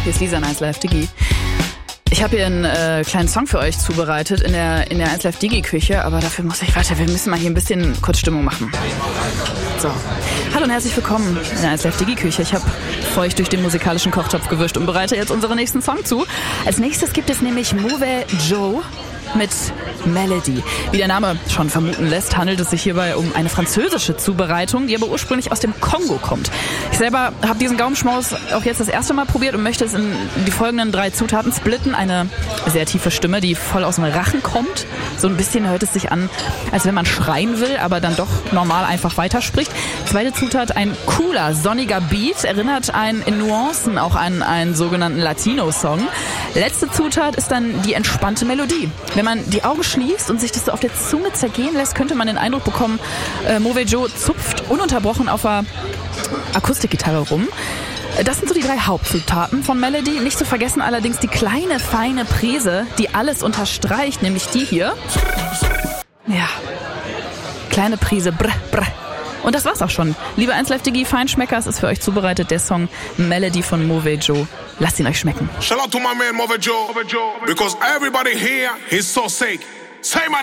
Hier ist Lisa in 1 Live Digi. Ich habe hier einen kleinen Song für euch zubereitet in der 1 Live Digi Küche, aber dafür wir müssen mal hier ein bisschen kurz Stimmung machen. So. Hallo und herzlich willkommen in der 1 Live Digi Küche. Ich habe feucht durch den musikalischen Kochtopf gewischt und bereite jetzt unseren nächsten Song zu. Als nächstes gibt es nämlich Mauvais Joe mit Melody. Wie der Name schon vermuten lässt, handelt es sich hierbei um eine französische Zubereitung, die aber ursprünglich aus dem Kongo kommt. Ich selber habe diesen Gaumenschmaus auch jetzt das erste Mal probiert und möchte es in die folgenden 3 Zutaten splitten. Eine sehr tiefe Stimme, die voll aus dem Rachen kommt. So ein bisschen hört es sich an, als wenn man schreien will, aber dann doch normal einfach weiterspricht. Zweite Zutat, ein cooler, sonniger Beat, erinnert einen in Nuancen auch an einen sogenannten Latino-Song. Letzte Zutat ist dann die entspannte Melodie. Wenn man die Augen schließt und sich das so auf der Zunge zergehen lässt, könnte man den Eindruck bekommen, Mauvais Joe zupft ununterbrochen auf der Akustikgitarre rum. Das sind so die 3 Hauptzutaten von Melody. Nicht zu vergessen allerdings die kleine, feine Prise, die alles unterstreicht, nämlich die hier. Ja, kleine Prise, brr, brr. Und das war's auch schon. Liebe 1 Live Digi Feinschmecker, es ist für euch zubereitet der Song Melody von Mauvais Joe. Lasst ihn euch schmecken. Shout out to my man Mauvais Joe, because everybody here is so sick. Say my